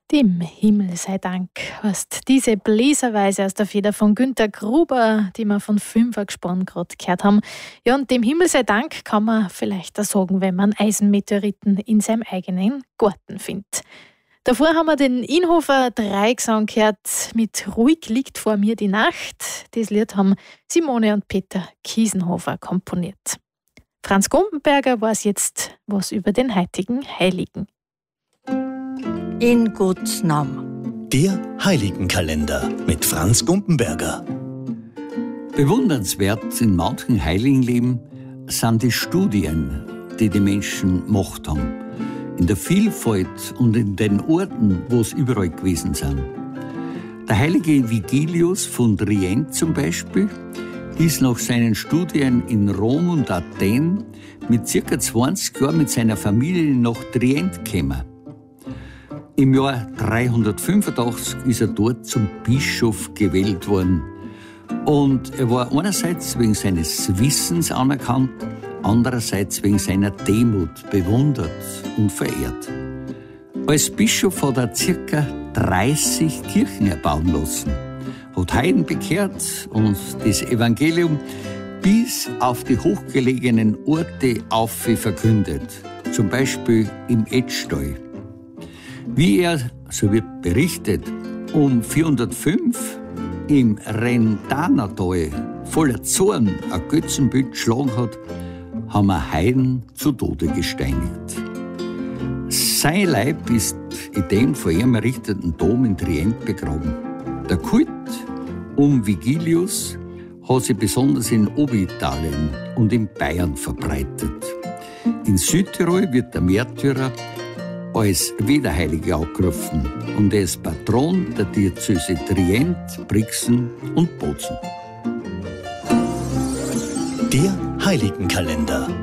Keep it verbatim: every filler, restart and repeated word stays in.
Dem Himmel sei Dank heißt diese Bläserweise aus der Feder von Günter Gruber, die wir von Fünfergespann gerade gehört haben. Ja, und dem Himmel sei Dank kann man vielleicht auch sagen, wenn man Eisenmeteoriten in seinem eigenen Garten findet. Davor haben wir den Inhofer Dreigesang gehört mit Ruhig liegt vor mir die Nacht. Das Lied haben Simone und Peter Kiesenhofer komponiert. Franz Gumpenberger weiß jetzt was über den heutigen Heiligen. In Gottes Namen. Der Heiligenkalender mit Franz Gumpenberger. Bewundernswert in manchen Heiligenleben sind die Studien, die die Menschen gemacht haben. In der Vielfalt und in den Orten, wo es überall gewesen sind. Der heilige Vigilius von Trient zum Beispiel ist nach seinen Studien in Rom und Athen mit ca. zwanzig Jahren mit seiner Familie nach Trient gekommen. Im Jahr dreihundertfünfundachtzig ist er dort zum Bischof gewählt worden. Und er war einerseits wegen seines Wissens anerkannt, andererseits wegen seiner Demut bewundert und verehrt. Als Bischof hat er ca. dreißig Kirchen erbauen lassen, hat Heiden bekehrt und das Evangelium bis auf die hochgelegenen Orte auf verkündet, zum Beispiel im Edstall. Wie er, so wird berichtet, um vierhundertfünf im Rentanatal voller Zorn ein Götzenbild geschlagen hat, haben wir Heiden zu Tode gesteinigt. Sein Leib ist in dem von ihm errichteten Dom in Trient begraben. Der Kult um Vigilius hat sich besonders in Obitalien und in Bayern verbreitet. In Südtirol wird der Märtyrer als Wiederheilige angerufen und er ist Patron der Diözese Trient, Brixen und Bozen. Der Heiligenkalender